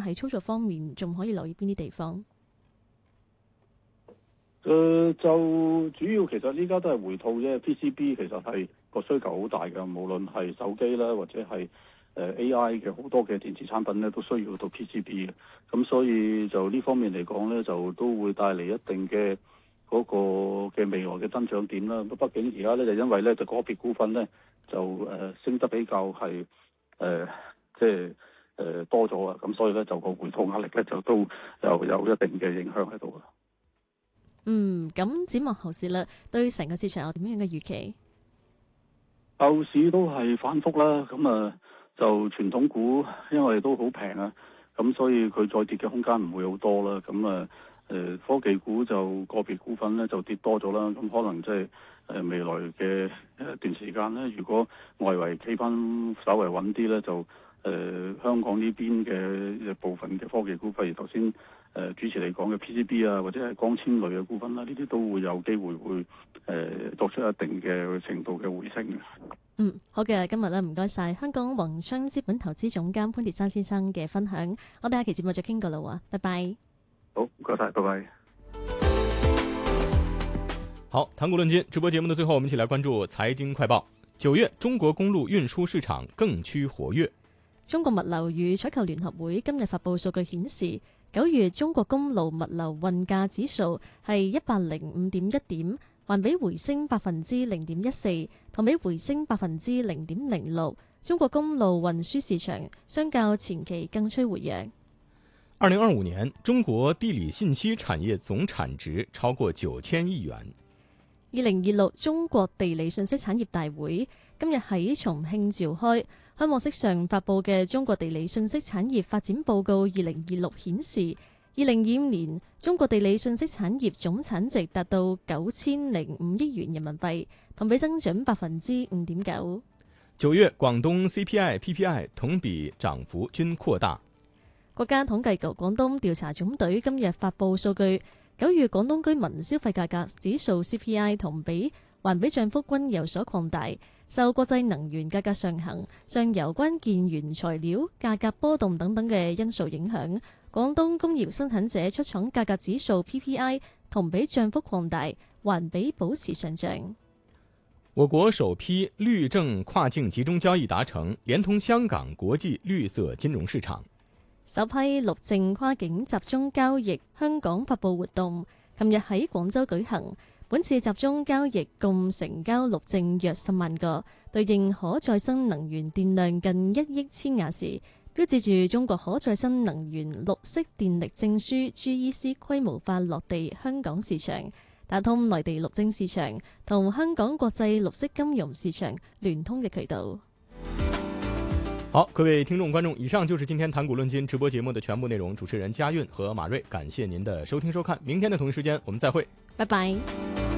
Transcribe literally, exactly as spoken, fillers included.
喺操作方面仲可以留意邊啲地方？ 誒、呃、就主要其實依家都係回吐啫 ，P C B 其實係個需求好大嘅，無論係手機啦，或者係誒、呃、A I 嘅好多嘅電子產品咧，都需要到 P C B 嘅。咁所以就呢方面嚟講咧，就都會帶嚟一定嘅嗰個嘅未來嘅增長點啦。畢竟而家咧就因為咧就個別股份咧就誒、呃、升得比較係誒即係誒多咗啊，咁所以咧就個回吐壓力咧就都有有一定嘅影響喺度啦。 嗯，咁展望後市啦，對成個市場有點樣嘅預期？ 後市都係反覆啦，咁啊就傳統股因為都好平啊，咁所以佢再跌嘅空間唔會好多啦。咁啊誒科技股就個別股份咧就跌多咗啦，咁可能即係誒未來嘅一段時間咧，如果外圍企翻稍為穩啲咧，就誒、呃、香港呢邊嘅部分嘅科技股，譬如頭先誒主持嚟講嘅 P C B 啊，或者係光纖類嘅股份啦，呢啲都會有機會會誒、呃、作出一定嘅程度嘅回升嘅。 嗯，好嘅，今日咧唔該晒香港宏昌資本投資總監潘鐵珊先生嘅分享，我哋下期節目再傾過啦喎，拜拜。 好，唔該晒，拜拜。 好，談股論金直播節目的最後，我們一起來關注財經快報。九月，中國公路運輸市場更趨活躍。 中國物流與採購聯合會今日發布數據顯示，九月中國公路物流運價指數係一百零五點一點，環比回升百分之零點一四，同比回升百分之零點零六。中國公路運輸市場相較前期更趨活躍。 二零二五年，中國地理信息產業總產值超過九千億元。 二零二六中國地理信息產業大會今日喺重慶召開，開幕式上發布嘅《中國地理信息產業發展報告二零二六》顯示，二零二五年中國地理信息產業總產值達到九千零五億元人民幣，同比增長百分之五點九。 九月，廣東 C P I、P P I 同比漲幅均擴大。 國家統計局廣東調查總隊今日發布數據，九月廣東居民消費價格指數 C P I 同比環比漲幅均有所擴大，受國際能源價格上行、上游關鍵原材料價格波動等等嘅因素影響，廣東工業生產者出廠價格指數 P P I 同比漲幅擴大，環比保持上漲。 我國首批綠證跨境集中交易達成，連通香港國際綠色金融市場。 首批綠證跨境集中交易香港發布活動，琴日喺廣州舉行。本次集中交易共成交綠證約十萬個，對應可再生能源電量近一億千瓦時，標誌住中國可再生能源綠色電力證書 G E C 規模化落地香港市場，打通內地綠證市場同香港國際綠色金融市場聯通嘅渠道。 好，各位聽眾觀眾，以上就是今天談股論金直播節目的全部內容。主持人嘉韻和馬瑞，感謝您的收聽收看，明天的同一時間我們再會， 拜拜。